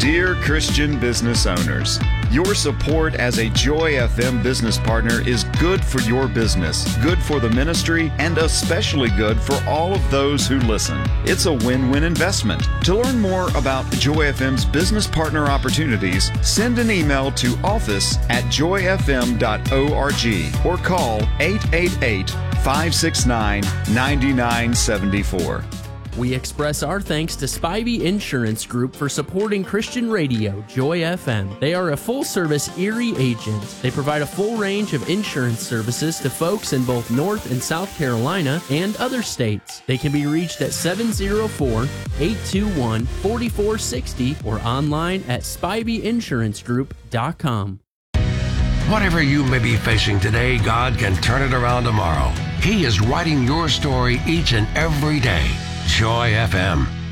Dear Christian business owners, your support as a Joy FM business partner is good for your business, good for the ministry, and especially good for all of those who listen. It's a win-win investment. To learn more about Joy FM's business partner opportunities, send an email to office@joyfm.org or call 888-569-9974. We express our thanks to Spivey Insurance Group for supporting Christian radio, Joy FM. They are a full-service Erie agent. They provide a full range of insurance services to folks in both North and South Carolina and other states. They can be reached at 704-821-4460 or online at SpiveyInsuranceGroup.com. Whatever you may be facing today, God can turn it around tomorrow. He is writing your story each and every day. Joy FM.